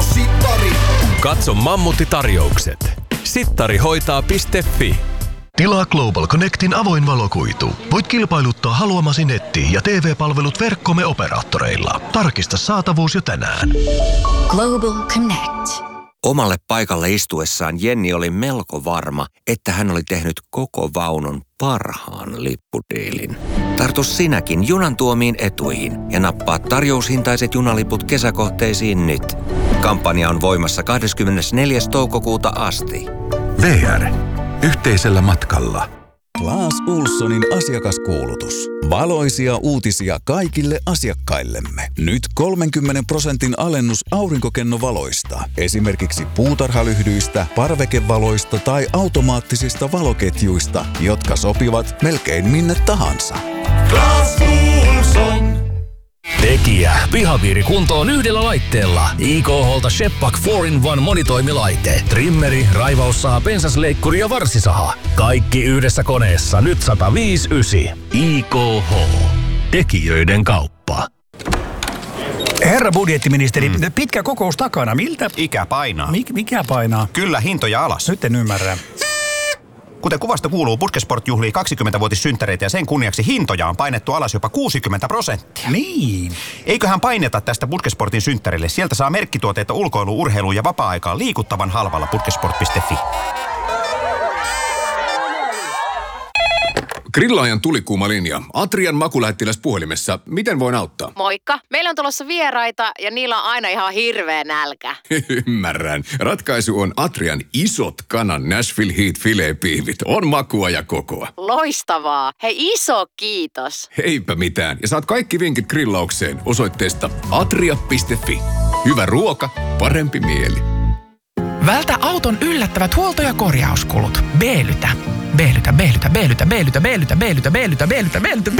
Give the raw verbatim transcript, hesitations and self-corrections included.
Sittari. Katso Mammutti-tarjoukset. sittari hoitaa piste fi. Tilaa Global Connectin avoin valokuitu. Voit kilpailuttaa haluamasi netti- ja T V-palvelut verkkomme operaattoreilla. Tarkista saatavuus jo tänään. Global Connect. Omalle paikalle istuessaan Jenni oli melko varma, että hän oli tehnyt koko vaunun parhaan lippudiilin. Tartu sinäkin junan tuomiin etuihin ja nappaa tarjoushintaiset junaliput kesäkohteisiin nyt. Kampanja on voimassa kahdeskymmenesneljäs toukokuuta asti. V R. Yhteisellä matkalla. Claes Ohlsonin asiakaskuulutus. Valoisia uutisia kaikille asiakkaillemme. Nyt kolmenkymmenen prosentin alennus aurinkokennovaloista. Esimerkiksi puutarhalyhdyistä, parvekevaloista tai automaattisista valoketjuista, jotka sopivat melkein minne tahansa. Claes Ohlson. Tekijä. Pihapiiri kuntoon yhdellä laitteella. I K H:lta Shepak four in one monitoimilaite. Trimmeri, raivaussaha, pensasleikkuri ja varsisaha. Kaikki yhdessä koneessa. Nyt sata viisi yhdeksän. I K H. Tekijöiden kauppa. Herra budjettiministeri, mm. pitkä kokous takana. Miltä? Ikä painaa. Mik, mikä painaa? Kyllä, hintoja alas. Nyt en ymmärrä. Kuten kuvasta kuuluu, Puskesport juhlii kaksikymmentävuotissynttäreitä ja sen kunniaksi hintoja on painettu alas jopa kuusikymmentä prosenttia. Niin. Eiköhän paineta tästä Puskesportin synttärille. Sieltä saa merkkituotteita ulkoilu, urheilu ja vapaa-aikaan liikuttavan halvalla puskesport piste fi. Grillaajan tulikuuma linja. Atrian makulähettiläs puhelimessa. Miten voin auttaa? Moikka. Meillä on tulossa vieraita ja niillä on aina ihan hirveä nälkä. Ymmärrän. Ratkaisu on Atrian isot kanan Nashville Heat filepiivit. On makua ja kokoa. Loistavaa. Hei, iso kiitos. Heipä mitään. Ja saat kaikki vinkit grillaukseen osoitteesta atria piste fi. Hyvä ruoka, parempi mieli. Vältä auton yllättävät huolto- ja korjauskulut. B-lytä. B-lytä, B-lytä, B-lytä, B-lytä, B-lytä, B-lytä, B-lytä, B-lytä, B-lytä, B-lytä,